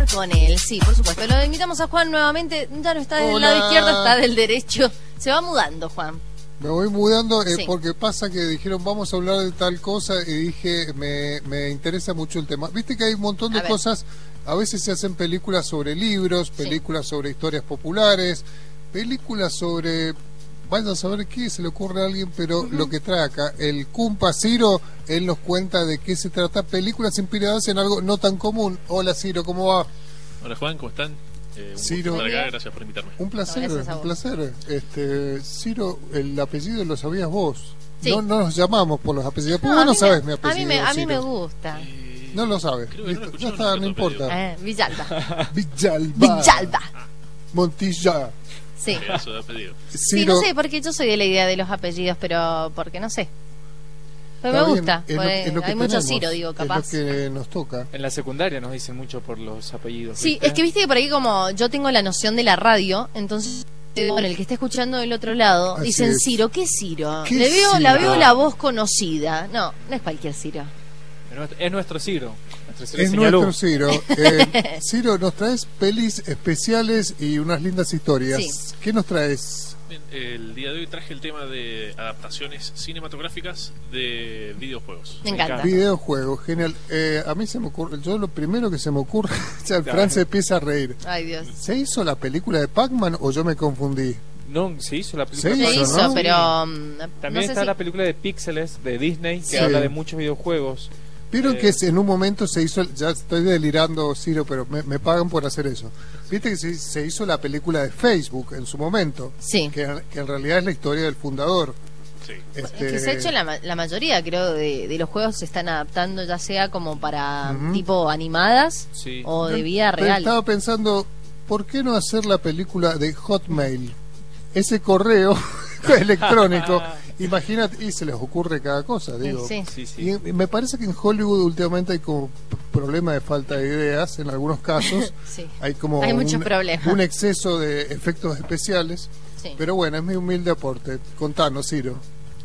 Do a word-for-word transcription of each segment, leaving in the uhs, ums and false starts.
con él, sí, por supuesto. Lo invitamos a Juan nuevamente. Ya no está del Hola. lado izquierdo, está del derecho. Se va mudando, Juan. Me voy mudando eh, Sí. porque pasa que dijeron vamos a hablar de tal cosa y dije me, me interesa mucho el tema. Viste que hay un montón de A ver. cosas, a veces se hacen películas sobre libros, Sí. películas sobre historias populares, películas sobre... Vaya a saber qué se le ocurre a alguien, pero uh-huh. lo que trae acá, el Cumpa Ciro, él nos cuenta de qué se trata, películas inspiradas en algo no tan común. Hola Ciro, ¿cómo va? Hola Juan, ¿cómo están? Eh, un Ciro. gusto estar acá, gracias por invitarme. Un placer, No, un placer. Este, Ciro, el apellido lo sabías vos. Sí. No, no nos llamamos por los apellidos, porque No, vos no a mí sabes me- mi apellido. A mí me, a mí Ciro. me gusta. Eh, No lo sabes. creo que no lo Listo, escuché ya nunca está, tu no apellido. importa. Eh, Villalba. Villalba. Villalba. Montilla. Sí. Pedazo de apellido. Sí, Ciro, no sé, porque yo soy de la idea de los apellidos, pero porque no sé. Pero está me bien, gusta. es lo- porque es lo que hay mucho tenemos, Ciro, digo, capaz. Es lo que nos toca. En la secundaria nos dicen mucho por los apellidos. Sí, ¿viste? es que viste que por ahí como yo tengo la noción de la radio, entonces bueno, el que está escuchando del otro lado Así dicen es. Ciro, ¿qué Ciro? ¿Qué Le veo, la Ciro? veo la voz conocida. No, no es cualquier Ciro. Es nuestro, es nuestro Ciro. Nuestro Ciro Es señaló. nuestro Ciro. Eh, Ciro, nos traes pelis especiales y unas lindas historias. Sí. ¿Qué nos traes? Bien, el día de hoy traje el tema de adaptaciones cinematográficas de videojuegos. Me Me encanta. encanta. Videojuegos, genial. Eh, a mí se me ocurre, yo lo primero que se me ocurre, ya el Fran se empieza a reír. Ay, Dios. ¿Se hizo la película de Pac-Man o yo me confundí? No, se hizo la película. Se Se hizo, hizo, ¿no? pero um, También no sé está si... la película de Píxeles de Disney, que Sí. habla de muchos videojuegos. Vieron Eh, que en un momento se hizo, ya estoy delirando, Ciro, pero me, me pagan por hacer eso. Viste que se, se hizo la película de Facebook en su momento, Sí. que, que en realidad es la historia del fundador. Sí. Este, Es que se ha hecho la, ma- la mayoría, creo, de, de los juegos se están adaptando, ya sea como para Ujú. tipo animadas Sí. o de vida Pero real. Estaba pensando, ¿por qué no hacer la película de Hotmail? Ese correo electrónico, imagínate, y se les ocurre cada cosa, digo. Sí. Sí, sí. Y me parece que en Hollywood últimamente hay como p- problema de falta de ideas en algunos casos. Sí. Hay como Hay muchos un, problemas. un exceso de efectos especiales. Sí. Pero bueno, es mi humilde aporte. Contanos, Ciro.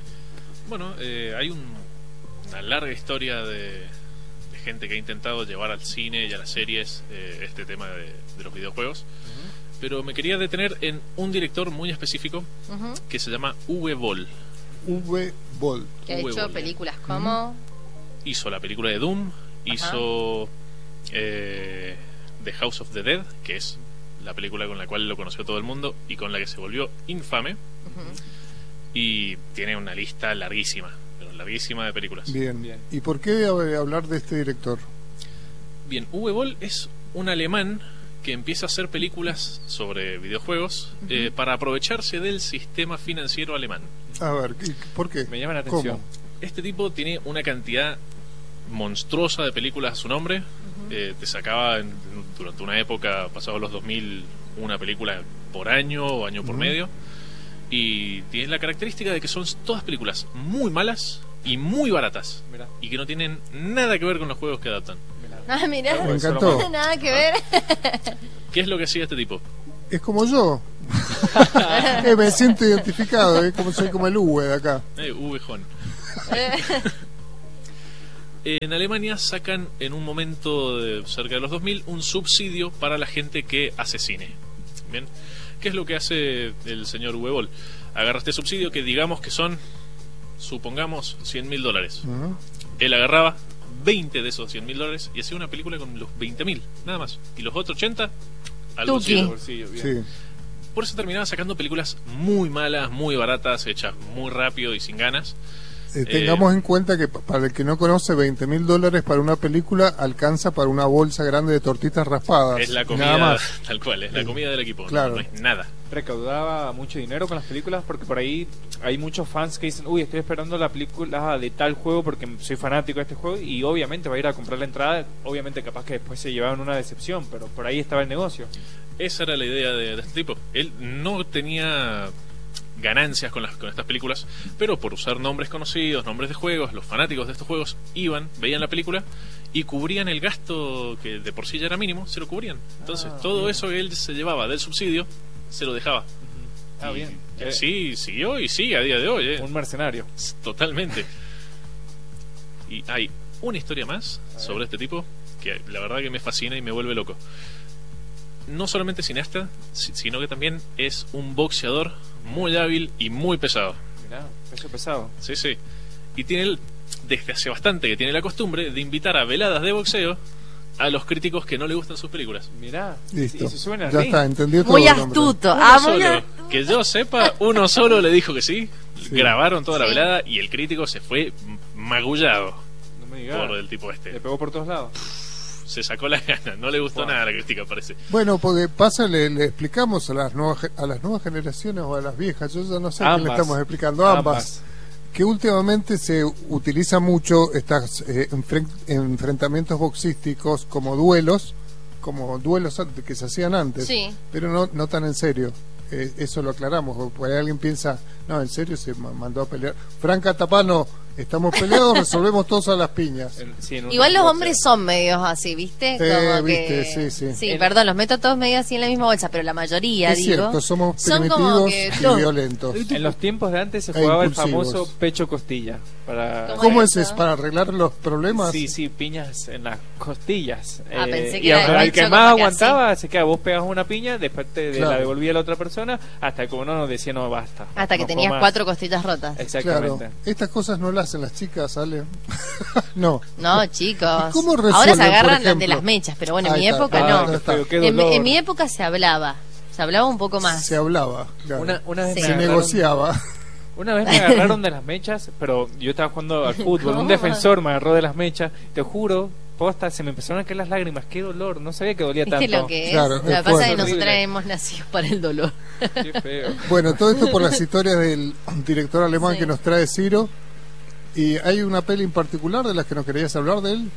Bueno, eh, hay un- una larga historia de, de gente que ha intentado llevar al cine y a las series eh, este tema de, de los videojuegos. Pero me quería detener en un director muy específico Ujú. que se llama Uwe Boll. V. Boll. Que ha Uwe hecho Boll. películas como... Hizo la película de Doom, hizo eh, The House of the Dead, que es la película con la cual lo conoció todo el mundo y con la que se volvió infame. Ujú. Y tiene una lista larguísima, pero larguísima de películas. Bien. Bien. ¿Y por qué hab- hablar de este director? Bien, Uwe Boll es un alemán que empieza a hacer películas sobre videojuegos eh, para aprovecharse del sistema financiero alemán. A ver, ¿y ¿por qué? Me llama la atención. ¿Cómo? Este tipo tiene una cantidad monstruosa de películas a su nombre. Eh, te sacaba en- durante una época, pasados los dos mil, una película por año o año por Ujú. medio. Y tiene la característica de que son todas películas muy malas y muy baratas. Mirá, Y que no tienen nada que ver con los juegos que adaptan. mirá. Ah, mirá. Me Eso lo encantó. mando. Nada que ver. ¿Qué es lo que hacía este tipo? Es como yo. Eh, me siento identificado, ¿eh? Como soy como el Uwe de acá. Eh, Uwe John. En Alemania sacan en un momento de cerca de los dos mil un subsidio para la gente que hace cine. Bien, ¿qué es lo que hace el señor Uwe Boll? Agarra este subsidio que digamos que son, supongamos, cien mil dólares. Ujú. Él agarraba veinte de esos cien mil dólares y hacía una película con los veinte mil, nada más. Y los otros ochenta al Tuki. bolsillo. Bolsillo, bien. Sí. Por eso terminaba sacando películas muy malas, muy baratas, hechas muy rápido y sin ganas. Eh, tengamos en cuenta que pa- para el que no conoce, veinte mil dólares para una película alcanza para una bolsa grande de tortitas raspadas. Es la Nada comida, más. tal cual, es la Sí. comida del equipo. no- Claro. No, es nada. Recaudaba mucho dinero con las películas porque por ahí hay muchos fans que dicen, uy, estoy esperando la película de tal juego porque soy fanático de este juego y obviamente va a ir a comprar la entrada, obviamente capaz que después se llevaban una decepción, pero por ahí estaba el negocio. Esa era la idea de, de este tipo. Él no tenía ganancias con, las, con estas películas, pero por usar nombres conocidos, nombres de juegos, los fanáticos de estos juegos iban, veían la película y cubrían el gasto que de por sí ya era mínimo, se lo cubrían. Entonces, Ah, todo bien. eso que él se llevaba del subsidio, se lo dejaba. Ah, Y- bien. y Eh, así siguió y sigue a día de hoy. eh. Un mercenario. Totalmente. Y hay una historia más A ver. sobre este tipo que la verdad que me fascina y me vuelve loco. No solamente cineasta, si- sino que también es un boxeador muy hábil y muy pesado. Mirá, peso pesado. Sí, sí. Y tiene el, desde hace bastante que tiene la costumbre de invitar a veladas de boxeo a los críticos que no le gustan sus películas. Mirá, Listo. y se suben al Ya ring. está, entendió todo. Muy el hombre. astuto. Uno Ah, muy solo, astuto. que yo sepa, uno solo le dijo que sí. Sí. Grabaron toda la Sí. velada y el crítico se fue magullado No me digas. por el tipo Le este. pegó por todos lados. Se sacó la gana, no le gustó Wow. nada la crítica, parece. Bueno, porque pasa, le, le explicamos a las nuevas ge- a las nuevas generaciones o a las viejas, yo ya no sé a quién le Ambas. estamos explicando, ambas, Ambas. que últimamente se utiliza mucho estos enfrentamientos boxísticos como duelos, como duelos an- que se hacían antes, Sí. pero no, no tan en serio. Eh, eso lo aclaramos, porque alguien piensa, no, en serio se ma- mandó a pelear. Franca Tapano, estamos peleados, resolvemos todos a las piñas. En- sí, en un Igual los boxeo. hombres son medios así, ¿viste? Sí, Como viste, que... sí, sí. En- perdón, los meto todos medio así en la misma bolsa, pero la mayoría, Es digo, cierto, somos son como primitivos que... y violentos. En los tiempos de antes se E jugaba el impulsivos. famoso pecho-costilla. Para... ¿Cómo ¿Cómo es eso? eso? ¿Para arreglar los problemas? Sí, sí, piñas en las costillas. Ah, pensé que y era al, el al pecho que como más que aguantaba, se quedaba, vos pegabas una piña, después te de- Claro. la devolvía a la otra persona, hasta que como no nos decía, no, basta. Hasta que no tenías puedo más. cuatro costillas rotas. Claro, Exactamente. estas cosas no las hacen las chicas, ¿sale? No. No, chicos. ¿Y cómo Ahora resuelven, se agarran por ejemplo? de las mechas, pero bueno, en Ahí mi está. época Ah, no. ya qué está. feo, qué En, dolor. en mi época se hablaba. Se hablaba un poco más. Se hablaba, claro. Una, una vez Sí. me se agarraron- negociaba. Una vez me agarraron de las mechas, pero yo estaba jugando al fútbol. ¿Cómo? Un defensor me agarró de las mechas. Te juro, posta, se me empezaron a caer las lágrimas. Qué dolor, no sabía que dolía Es tanto. que lo que es. Claro, lo que es pasa es que fuerte. nosotras Horrible. hemos nacido para el dolor. Qué feo. Bueno, todo esto por las historias del director alemán Sí. que nos trae Ciro. ¿Y hay una peli en particular de las que nos querías hablar de él?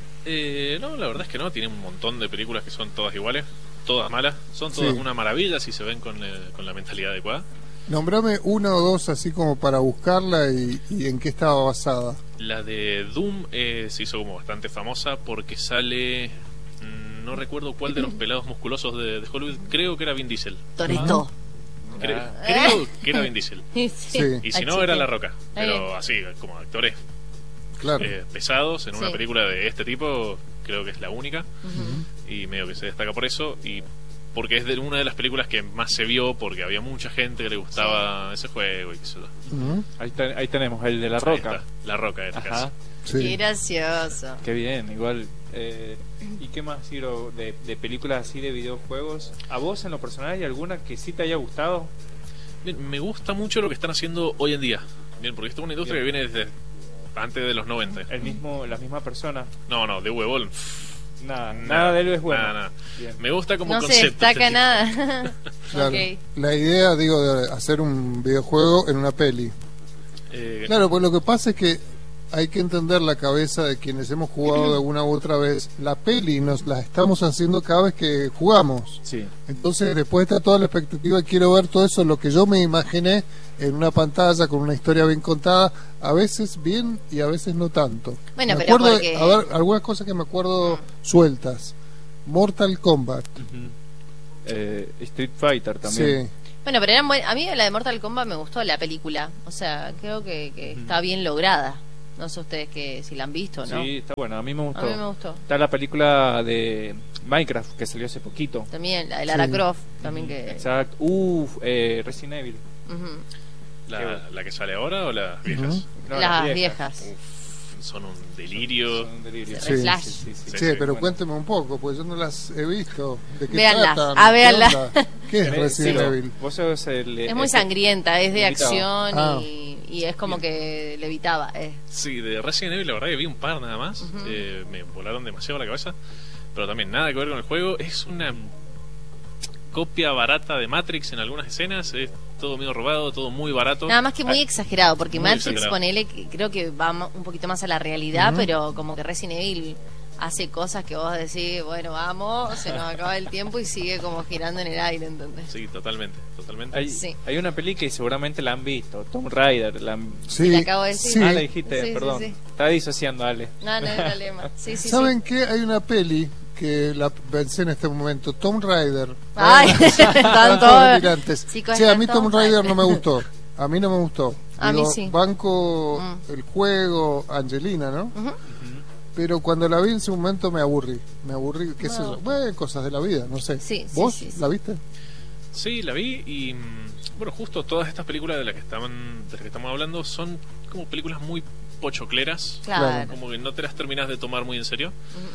Eh, no, la verdad es que no. Tiene un montón de películas que son todas iguales, todas malas. Son todas Sí. una maravilla si se ven con, eh, con la mentalidad adecuada. Nombrame una o dos así como para buscarla y, y en qué estaba basada. La de Doom eh, se hizo como bastante famosa porque sale... mm, No recuerdo cuál de los pelados musculosos de, de Hollywood. Creo que era Vin Diesel. Toreto. Creo, Ah. creo que era Vin Diesel. Sí. Sí. Y si no, Achite. era La Roca. Está bien. Pero así, como actores Claro. eh, pesados en una Sí. película de este tipo, creo que es la única. Ujú. Y medio que se destaca por eso. Y porque es de una de las películas que más se vio porque había mucha gente que le gustaba ese juego y qué sé yo. Ujú. Ahí, te- ahí tenemos, el de la Ahí roca. está, La Roca en este Ajá. caso. Qué Sí. gracioso. Qué bien, igual. Eh, ¿Y qué más, Ciro, de, de películas así de videojuegos? ¿A vos en lo personal hay alguna que sí te haya gustado? Bien, me gusta mucho lo que están haciendo hoy en día. Bien, porque esto es una industria Bien. que viene desde antes de los noventa. El mismo, la misma persona. No, no, de huevón. Nada, nada de él es bueno. Nada, nada. Bien. Me gusta como No se concepto. destaca este nada. Claro. Ok. La idea, digo, de hacer un videojuego en una peli. tipo. Eh, Claro, pues lo que pasa es que hay que entender la cabeza de quienes hemos jugado de alguna u otra vez. La peli nos la estamos haciendo cada vez que jugamos. Sí. Entonces, después está toda la expectativa, quiero ver todo eso, lo que yo me imaginé en una pantalla con una historia bien contada, a veces bien y a veces no tanto. Bueno, me pero acuerdo, porque- a ver, algunas cosas que me acuerdo sueltas. Mortal Kombat. Ujú. Eh, Street Fighter también. Sí. Bueno, pero eran buen- a mí la de Mortal Kombat me gustó la película. O sea, creo que, que Ujú. está bien lograda. No sé ustedes que si la han visto, ¿no? Sí, está bueno, a mí me gustó. A mí me gustó. Está la película de Minecraft que salió hace poquito. También la de Lara Sí. Croft, también que... Exacto. Uf, eh, Resident Evil. Ujú. la, ¿La que sale ahora o las viejas? Ujú. No, Las viejas. Uf, son un delirio. Son un delirio. Sí. Flash. Sí, Sí, sí, pero bueno. cuénteme un poco, pues yo no las he visto. ¿De qué Véanlas. tratan? Ah, ¿Qué véanlas. onda? ¿Qué es Eh, Resident sí, Evil? Vos sos el, Es muy el- sangrienta, es de invitado. acción Ah. y, y es como que levitaba. Eh. Sí, de Resident Evil la verdad que vi un par nada más. Ujú. Eh, me volaron demasiado la cabeza. Pero también nada que ver con el juego. Es una copia barata de Matrix en algunas escenas. Es todo medio robado, todo muy barato. Nada más que muy exagerado, porque Muy Matrix, exagerado. ponele, que creo que va ma- un poquito más a la realidad, Ujú. pero como que Resident Evil hace cosas que vos decís, bueno, vamos, se nos acaba el tiempo y sigue como girando en el aire, ¿entendés? Sí, totalmente, totalmente. Hay, Sí. hay una peli que seguramente la han visto, Tomb Raider. La han- Sí, le acabo de decir. sí. Ah, la dijiste, Sí, sí, perdón. sí. Estaba disociando, Ale. No, no hay problema. Sí, sí, ¿Saben sí. qué? Hay una peli que la pensé en este momento, Tomb Raider. Ay, Están están todos todos- delirantes. Chicos, Sí, a están mí Tomb todos Raider mal. no me gustó. A mí no me gustó. A mí sí. Banco Mm. el juego, Angelina, ¿no? Ujú. Pero pero cuando la vi en ese momento me aburrí. Me aburrí, qué sé No. yo. Bueno, cosas de la vida, no sé. Sí, sí, ¿Vos sí, sí. la viste? Sí, la vi y mm, bueno, justo todas estas películas de las que estaban, de las que estamos hablando son como películas muy pochocleras, Claro. como que no te las terminas de tomar muy en serio.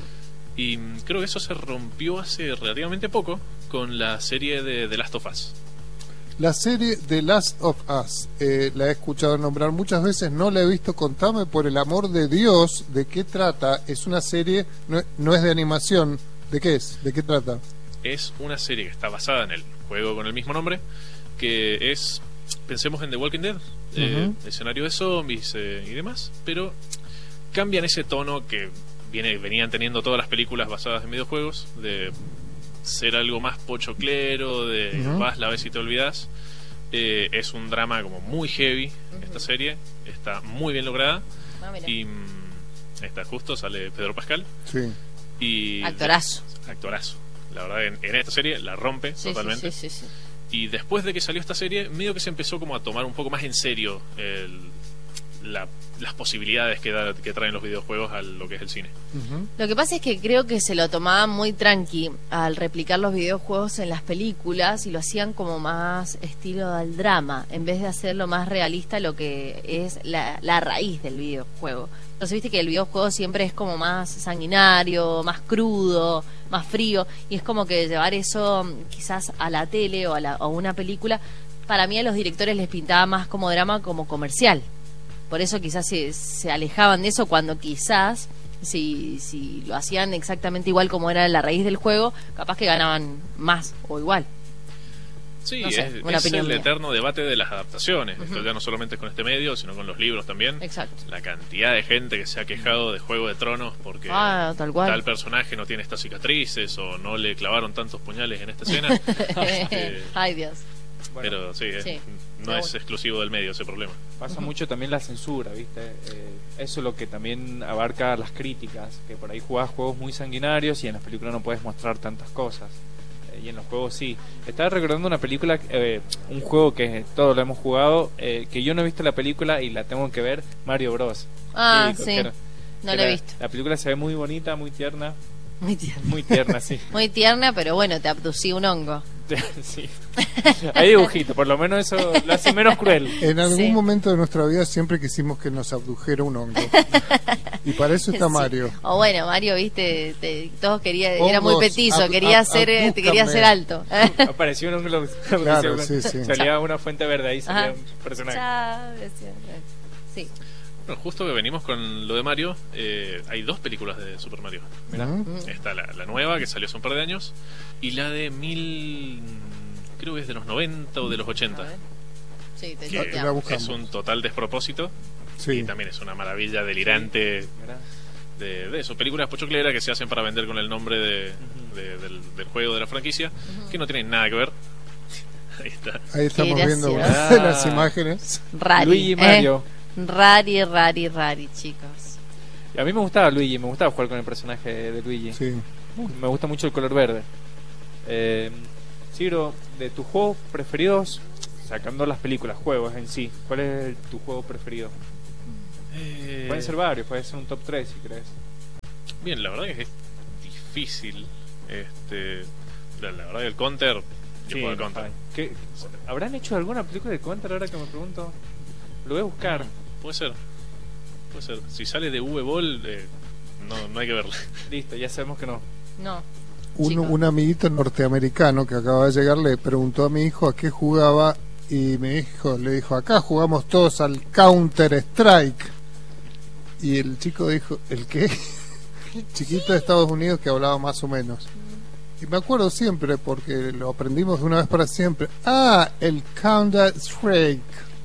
Y mm, creo que eso se rompió hace relativamente poco con la serie de The Last of Us. La serie The Last of Us, eh, la he escuchado nombrar muchas veces, no la he visto. Contame, por el amor de Dios, de qué trata. Es una serie, no, no es de animación. ¿De qué es? ¿De qué trata? Es una serie que está basada en el juego con el mismo nombre, que es, pensemos en The Walking Dead, eh, Ujú. escenario de zombies eh, y demás, pero cambian ese tono que viene, venían teniendo todas las películas basadas en videojuegos, de ser algo más pochoclero, de Ujú. vas, la ves y te olvidas. Eh, es un drama como muy heavy esta serie, está muy bien lograda Ah, mira. y mm, está justo, sale Pedro Pascal Sí. y Actorazo. actorazo. La verdad, en, en esta serie la rompe Sí, totalmente. sí, sí, sí, sí. Y después de que salió esta serie, medio que se empezó como a tomar un poco más en serio el, la- las posibilidades que, da- que traen los videojuegos a lo que es el cine. Ujú. Lo que pasa es que creo que se lo tomaban muy tranqui al replicar los videojuegos en las películas y lo hacían como más estilo del drama, en vez de hacerlo más realista lo que es la, la raíz del videojuego. Entonces viste que el videojuego siempre es como más sanguinario, más crudo, más frío, y es como que llevar eso mm, quizás a la tele o a, la, o a una película, para mí a los directores les pintaba más como drama, como comercial. Por eso quizás se, se alejaban de eso cuando quizás si, si lo hacían exactamente igual como era la raíz del juego, capaz que ganaban más o igual. Sí, No sé, es, una es opinión el mía. eterno debate de las adaptaciones. Esto Ujú. ya no solamente es con este medio, sino con los libros también. Exacto. La cantidad de gente que se ha quejado de Juego de Tronos porque Ah, tal cual. tal personaje no tiene estas cicatrices o no le clavaron tantos puñales en esta escena. Este, Ay, Dios. Bueno, pero sí, es- Sí. no Está es bueno. exclusivo del medio ese problema. pasa mucho también la censura, ¿viste? Eh, eso es lo que también abarca las críticas, que por ahí jugás juegos muy sanguinarios y en las películas no puedes mostrar tantas cosas. Eh, y en los juegos sí. Estaba recordando una película, eh, un juego que todos lo hemos jugado, eh, que yo no he visto la película y la tengo que ver, Mario Bros. Ah, Y sí. que- No que lo he la- visto. La película se ve muy bonita, muy tierna, Muy tierna. muy tierna, sí. Muy tierna, pero bueno, te abducí un hongo. Sí. Hay dibujitos, por lo menos eso lo hace menos cruel. En algún Sí. momento de nuestra vida siempre quisimos que nos abdujera un hongo. Y para eso está Sí. Mario. O bueno, Mario, viste, te- todos quería, era muy Hongos, petizo, ab- quería ab- ser, eh, te quería abdúzcame. ser alto. Apareció un hongo, Claro, sí, sí. salía una fuente verde, ahí salía Ajá. un personaje. Chao, decía. Sí. Bueno, justo que venimos con lo de Mario, eh, hay dos películas de Super Mario. Mirá. Ujú. Está la, la nueva, que salió hace un par de años, y la de mil... creo que es de los noventa o de los A ochenta. ver. Sí, te Que la choteamos. buscamos. es un total despropósito. Sí. Y también es una maravilla delirante Mirá. de, de eso. Películas pochocleras que se hacen para vender con el nombre de, de- del, del juego de la franquicia, que no tienen nada que ver. Ahí está. Ahí estamos Qué viendo una gracioso. de las imágenes. Rari. Luigi y ¿eh? Mario. Rari, rari, rari, chicos. Y a mí me gustaba Luigi, me gustaba jugar con el personaje de Luigi. Sí. Me gusta mucho el color verde. Eh, Ciro, de tus juegos preferidos, sacando las películas, juegos en sí, ¿cuál es el- tu juego preferido? Eh, Pueden ser varios, puede ser un top tres si crees. Bien, la verdad que es difícil. Este, la, la verdad que el Counter, yo juego al Counter. ay. ¿Qué- ¿Habrán hecho alguna película de Counter ahora que me pregunto? Lo voy a buscar. Puede ser. Puede ser. Si sale de V-Ball, eh, no, no hay que verla. Listo, ya sabemos que no. No. Un, Chico. un amiguito norteamericano que acaba de llegar le preguntó a mi hijo a qué jugaba y mi hijo le dijo, acá jugamos todos al Counter Strike. Y el chico dijo, ¿el qué? El chiquito de Estados Unidos que hablaba más o menos. Y me acuerdo siempre porque lo aprendimos de una vez para siempre. Ah, el Counter Strike.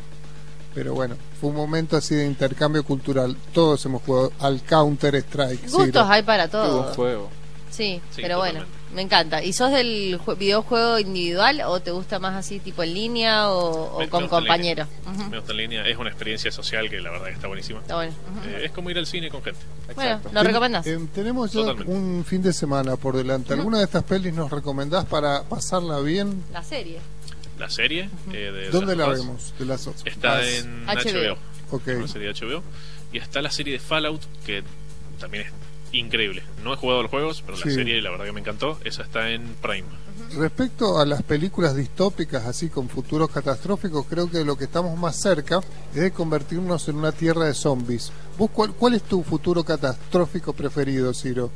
Pero bueno, fue un momento así de intercambio cultural. Todos hemos jugado al Counter Strike. Gustos hay para Qué buen todo. juego. Sí, Sí, pero bueno, totalmente. me encanta. ¿Y sos del jue- videojuego individual o te gusta más así tipo en línea o, o Me- me con gusta en compañeros? línea. Ujú. Me gusta en línea. Es una experiencia social que la verdad que está buenísima. Está bueno. Ujú. Eh, es como ir al cine con gente. Bueno, Exacto. ¿lo recomendás? Eh, tenemos ya Totalmente. un fin de semana por delante. ¿Alguna de estas pelis nos recomendás para pasarla bien? La serie. La serie eh, de ¿Dónde Last la of Us vemos? De las está en H B O. H B O. Ok. Una serie de H B O. Y está la serie de Fallout, que también es increíble. No he jugado a los juegos, pero Sí. la serie la verdad que me encantó. Esa está en Prime. Respecto a las películas distópicas, así con futuros catastróficos, creo que lo que estamos más cerca es de convertirnos en una tierra de zombies. ¿Vos cuál, cuál es tu futuro catastrófico preferido, Ciro?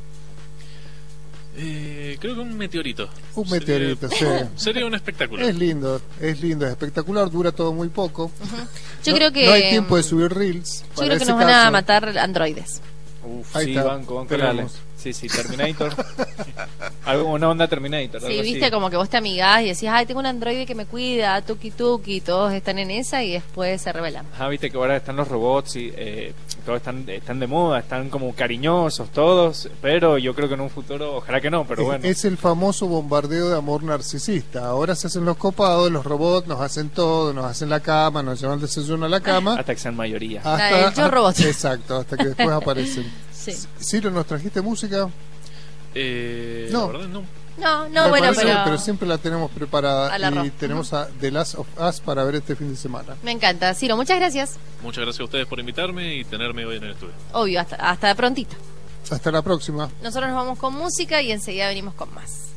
Eh, creo que un meteorito. Un Sería- meteorito, sí. Sería un espectáculo. Es lindo, es lindo, es espectacular, dura todo muy poco. Yo No- creo que no hay tiempo de subir reels. Yo para creo que ese nos van a caso. matar androides. Uf, Ahí sí, está, banco, banco tenemos. reales. Sí, sí, Terminator. Algo, una onda Terminator. Sí, algo así. viste, como que vos te amigás y decís, ay, tengo un androide que me cuida, tuki tuki, todos están en esa y después se rebelan. Ajá, viste que ahora están los robots y eh, todos están, están de moda, están como cariñosos todos, pero yo creo que en un futuro, ojalá que no, pero Es- bueno. Es el famoso bombardeo de amor narcisista. Ahora se hacen los copados, los robots nos hacen todo, nos hacen la cama, nos llevan el desayuno a la cama. Hasta que sean mayoría. La del Yo Robot. Exacto, hasta que después aparecen. Sí. Ciro, ¿nos trajiste música? Eh, No. La verdad, no. No, no, Me bueno, parece, pero... siempre la tenemos preparada Al arroz. y tenemos a The Last of Us para ver este fin de semana. Me encanta. Ciro, muchas gracias. Muchas gracias a ustedes por invitarme y tenerme hoy en el estudio. Obvio, hasta, hasta prontito. Hasta la próxima. Nosotros nos vamos con música y enseguida venimos con más.